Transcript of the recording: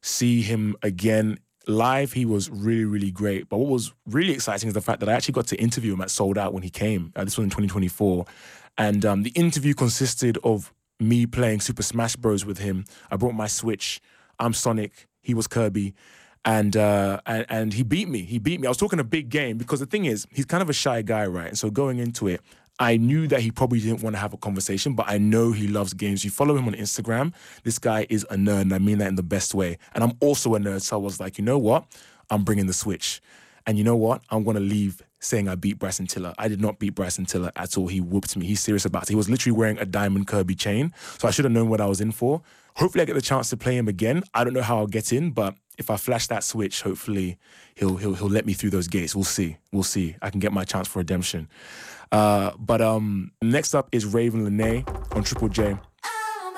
see him again. Live, he was really, really great. But what was really exciting is the fact that I actually got to interview him at Sold Out when he came. This was in 2024. And the interview consisted of me playing Super Smash Bros. With him. I brought my Switch. I'm Sonic. He was Kirby. And he beat me. He beat me. I was talking a big game because the thing is, he's kind of a shy guy, right? And so going into it, I knew that he probably didn't want to have a conversation, but I know he loves games. You follow him on Instagram. This guy is a nerd, and I mean that in the best way. And I'm also a nerd, so I was like, you know what? I'm bringing the Switch. And you know what? I'm going to leave saying I beat Bryson Tiller. I did not beat Bryson Tiller at all. He whooped me. He's serious about it. He was literally wearing a diamond Kirby chain, so I should have known what I was in for. Hopefully I get the chance to play him again. I don't know how I'll get in, but if I flash that Switch, hopefully he'll let me through those gates. We'll see. We'll see. I can get my chance for redemption. But next up is Raven Lene on Triple J.